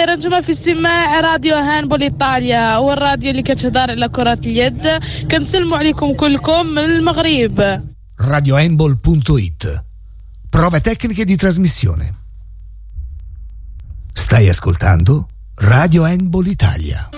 رنجمة في استماع راديو هاندبول إيطاليا، والراديو اللي كتهضر على كرة اليد. كنسلموا عليكم كلكم من المغرب. radiohandball.it. Prove tecniche di trasmissione. Stai ascoltando Radio Handball Italia.